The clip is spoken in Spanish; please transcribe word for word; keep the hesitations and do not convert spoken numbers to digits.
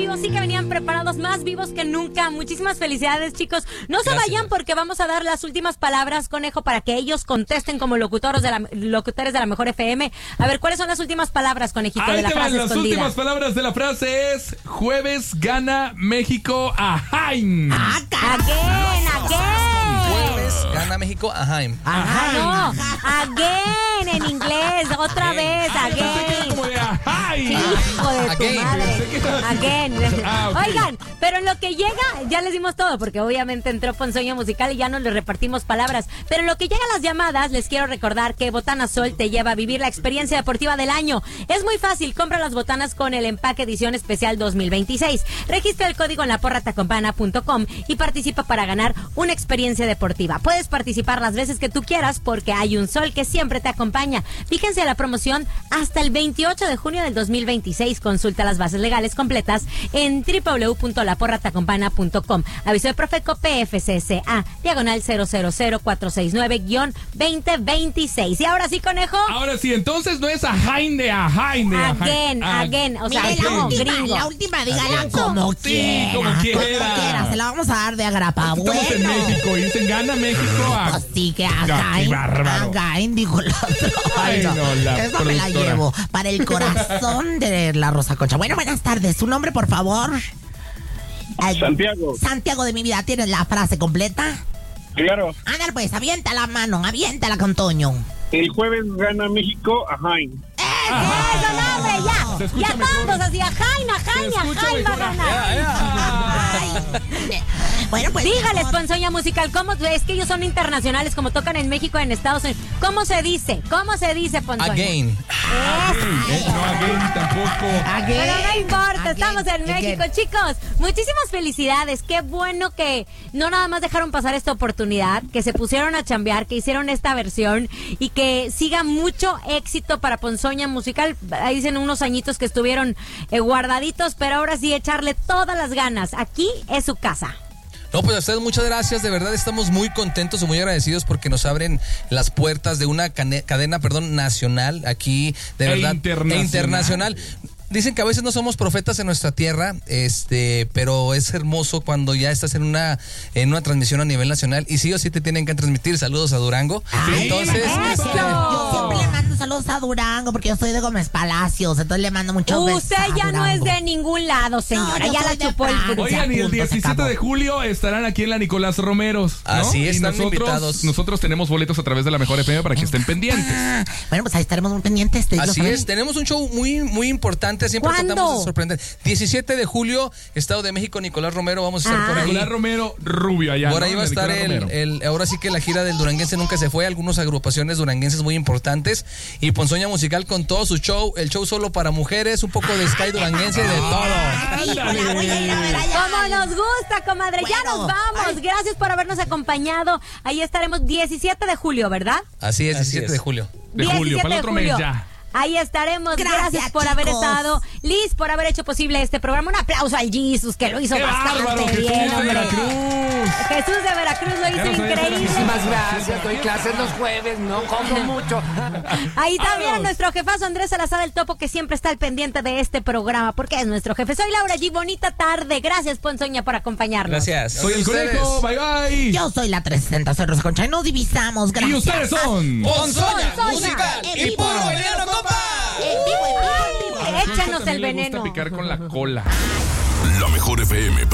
vivo, sí que venían preparados, más vivos que nunca. Muchísimas felicidades, chicos. No se Gracias. vayan porque vamos a dar las últimas palabras, Conejo, para que ellos contesten como locutores de la, locutores de la Mejor F M. A ver, ¿cuáles son las últimas palabras, Conejito, Ahí de la te van, frase las escondida? últimas palabras de la frase es: jueves gana México a Jaime. Ah, again, again. Jueves gana México a Jaime. Ajá, no. Again en inglés, otra vez, again. Como de a Jaime. Hijo de tu Again. madre. Pensé que era así. Again. Ah, ok. Oigan, pero en lo que llega, ya les dimos todo, porque obviamente entró Ponzoña Musical y ya nos le repartimos palabras. Pero en lo que llegan las llamadas, les quiero recordar que Botana Sol te lleva a vivir la experiencia deportiva del año. Es muy fácil, compra las botanas con el empaque edición especial dos mil veintiséis. Registra el código en la porra tacompana punto com y participa para ganar una experiencia deportiva. Puedes participar las veces que tú quieras porque hay un sol que siempre te acompaña. Fíjense la promoción hasta el veintiocho de junio del dos mil veintiséis. Consulta las bases legales completas en doble u doble u doble u punto la porra tacompana punto com. Aviso de Profeco P F C C A, diagonal cero cero cero cuatro seis nueve guión veinte veintiséis. Y ahora sí, Conejo. Ahora sí, entonces no es a Jaime, a Jaime. a Again, Jaime. again. O sea, Mire, la como última, gringo. la última, dígala Again. como Sí, quiera. como quiera. Se la vamos a dar de agrapa. Estamos en Bueno. México y dicen gana México a. Pues sí, que Ya, qué again, bárbaro. again, dijo la otra. Ay, no, la Esa me la productora. llevo para el corazón de la Rosa Concha. Bueno, buenas tardes. ¿Su nombre, por favor? Ay, Santiago, Santiago de mi vida, ¿tienes la frase completa? claro. Ándale pues, avienta la mano, aviéntala con Toño. El jueves gana México a Jaime. Eso, no, hombre, Se ya. escucha Ya mejor. todos así, a Jaime, a Jaime, Se a escucha Jaime va a mejor. ganar. Bueno, pues Dígales, mejor. Ponzoña Musical, ¿cómo? Es que ellos son internacionales, como tocan en México, en Estados Unidos. ¿Cómo se dice? ¿Cómo se dice, Ponzoña? Again. Eh, No, again tampoco. Pero no importa, Again, estamos en México. again. Chicos, muchísimas felicidades. Qué bueno que no nada más dejaron pasar esta oportunidad, que se pusieron a chambear, que hicieron esta versión y que siga mucho éxito para Ponzoña Musical. Ahí dicen unos añitos que estuvieron eh, guardaditos, pero ahora sí echarle todas las ganas. Aquí es su casa. No, pues a ustedes muchas gracias, de verdad estamos muy contentos y muy agradecidos porque nos abren las puertas de una cane- cadena, perdón, nacional aquí, de E verdad, internacional. e internacional. Dicen que a veces no somos profetas en nuestra tierra, este, pero es hermoso cuando ya estás en una en una transmisión a nivel nacional y sí o sí te tienen que transmitir. Saludos a Durango. Ay, Entonces, eso. este, Yo siempre le mando saludos a Durango porque yo soy de Gómez Palacios, entonces le mando muchos besos. Usted a ya no es Durango. de ningún lado, señora. No, yo ya soy la de chupó el Francia. fútbol. Oigan, y el punto, se diecisiete acabó. de julio estarán aquí en la Nicolás Romeros, ¿no? Así Y están nosotros, invitados. Nosotros tenemos boletos a través de la Mejor F M para que estén pendientes. Ah, bueno, pues ahí estaremos muy pendientes. te- lo así saben. es, tenemos un show muy muy importante, siempre ¿Cuándo? tratamos de sorprender. diecisiete de julio, Estado de México, Nicolás Romero, vamos a estar Ah. por ahí. Nicolás Romero Rubio allá. Por ¿no? ahí va a De estar Nicolás el, Romero. el- ahora sí que la gira del Duranguense nunca se fue, algunas agrupaciones duranguenses muy importantes y Ponzoña Musical con todo su show, el show solo para mujeres, un poco de Sky Duranguense, de todo. Ay, híjole, la voy a ir a ver allá. Como nos gusta, comadre. Ya Bueno, nos vamos. ay. Gracias por habernos acompañado. Ahí estaremos diecisiete de julio, ¿verdad? Así es, Así diecisiete es. de julio. De julio, diecisiete para el otro mes julio. ya. Ahí estaremos. Gracias, Gracias, por haber chicos. estado. Liz, por haber hecho posible este programa. Un aplauso al Jesus, que lo hizo ¡Qué bárbaro! bastante Jesús bien, de hombre. Veracruz. Jesús de Veracruz lo Ya hizo no sabía increíble. Muchísimas gracias, doy clases los jueves, no como mucho. Ahí también Vámonos. nuestro jefazo Andrés Salazar del Topo, que siempre está al pendiente de este programa, porque es nuestro jefe. Soy Laura G. Bonita tarde. Gracias, Ponzoña, por acompañarnos. Gracias. Soy el Ustedes. Conejo, bye bye. Yo soy la trescientos sesenta, soy Rosa Concha y nos divisamos. Y Gracias. ustedes son. Ponzoña Ponzoña Musical en y vivo. puro veneno, compa. En vivo, en vivo, en vivo. Échanos También el le gusta veneno. picar con la cola. La Mejor F M